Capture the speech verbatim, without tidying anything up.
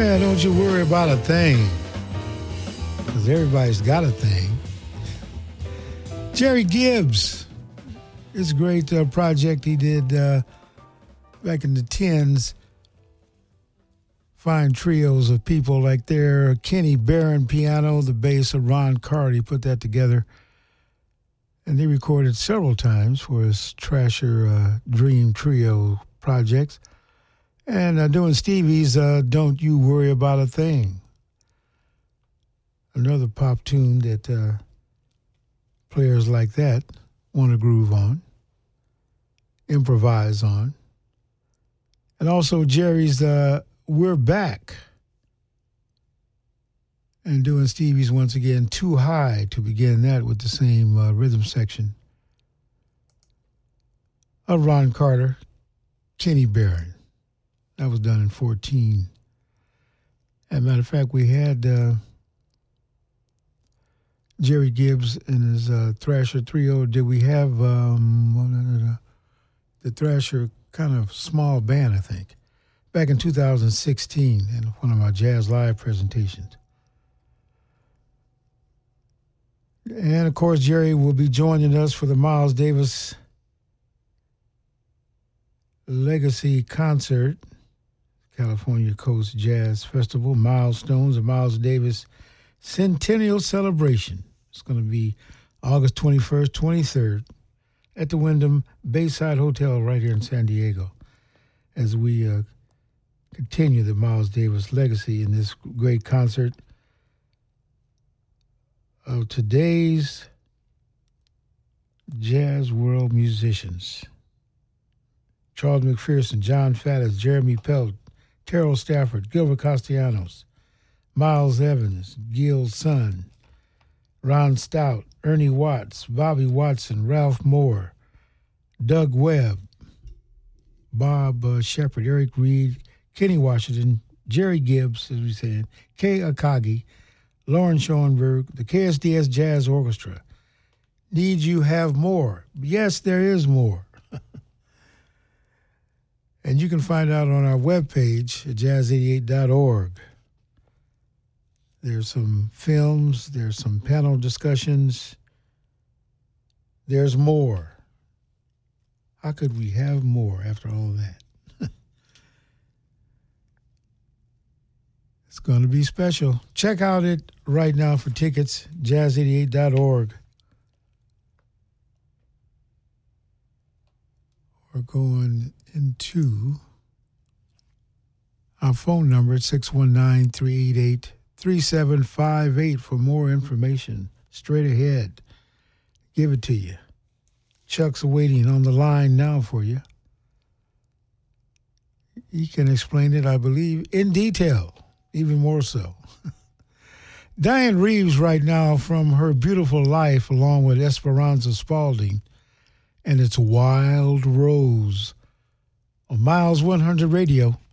Yeah, don't you worry about a thing, because everybody's got a thing. Jerry Gibbs, it's a great uh, project he did uh, back in the tens. Fine trios of people like there. Kenny Barron piano, the bass of Ron Carty put that together. And they recorded several times for his Trasher uh, Dream Trio projects. And uh, doing Stevie's uh, Don't You Worry About a Thing. Another pop tune that uh, players like that want to groove on, improvise on. And also Jerry's uh, We're Back. And doing Stevie's once again, Too High, to begin that with the same uh, rhythm section of Ron Carter, Kenny Barron. That was done in fourteen. As a matter of fact, we had uh, Jerry Gibbs and his uh, Thrasher Trio. Did we have um, the Thrasher kind of small band, I think, back in two thousand sixteen in one of my Jazz Live presentations. And, of course, Jerry will be joining us for the Miles Davis Legacy Concert, California Coast Jazz Festival, Milestones of Miles Davis Centennial Celebration. It's going to be August twenty-first, twenty-third at the Wyndham Bayside Hotel right here in San Diego as we uh, continue the Miles Davis legacy in this great concert of today's jazz world musicians. Charles McPherson, John Faddis, Jeremy Pelt, Terrell Stafford, Gilbert Castellanos, Miles Evans, Gil Sun, Ron Stout, Ernie Watts, Bobby Watson, Ralph Moore, Doug Webb, Bob uh, Shepard, Eric Reed, Kenny Washington, Jerry Gibbs, as we said, Kay Akagi, Lauren Schoenberg, the K S D S Jazz Orchestra. Need you have more? Yes, there is more. And you can find out on our webpage at jazz eighty-eight dot org. There's some films, there's some panel discussions. There's more. How could we have more after all that? It's going to be special. Check out it right now for tickets, jazz eighty-eight dot org. We're going into our phone number at six one nine, three eight eight, three seven five eight for more information. Straight ahead. Give it to you. Chuck's waiting on the line now for you. He can explain it, I believe, in detail, even more so. Diane Reeves right now from her beautiful life along with Esperanza Spalding and its Wild Rose on Miles one hundred Radio.